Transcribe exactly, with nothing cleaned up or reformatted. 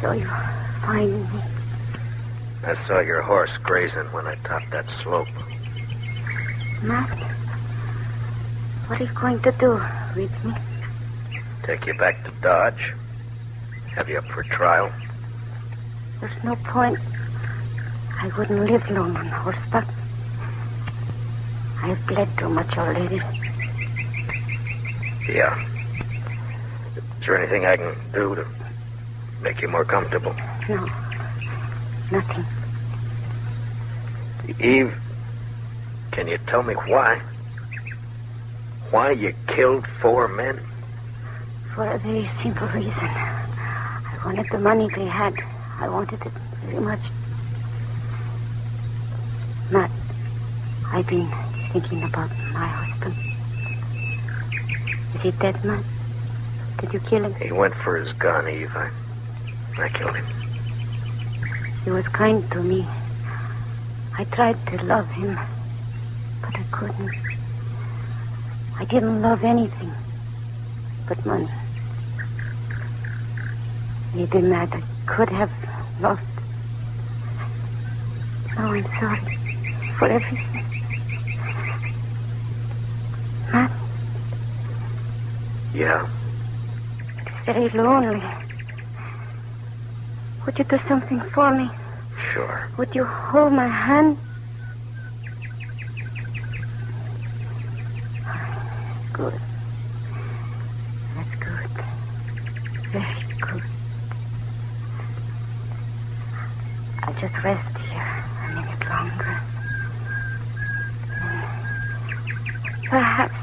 saw you find me. I saw your horse grazing when I topped that slope. Matt, what are you going to do with me? Take you back to Dodge. Have you up for trial? There's no point. I wouldn't live long on horseback. I've bled too much already. Yeah. Is there anything I can do to make you more comfortable? No. Nothing. Eve, can you tell me why? Why you killed four men? For a very simple reason. I wanted the money they had. I wanted it very much. Matt, I've been thinking about my husband. Is he dead, Matt? Did you kill him? He went for his gun, Eve. I, I killed him. He was kind to me. I tried to love him, but I couldn't. I didn't love anything but money. Maybe, Matt, I could have lost. Oh, I'm sorry for everything. Matt? Yeah? It's very lonely. Would you do something for me? Sure. Would you hold my hand? Good. That's good. Very good. I'll just rest here a minute longer. Perhaps